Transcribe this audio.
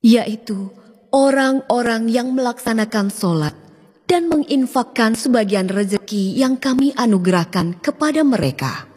yaitu orang-orang yang melaksanakan sholat dan menginfakkan sebagian rezeki yang kami anugerahkan kepada mereka.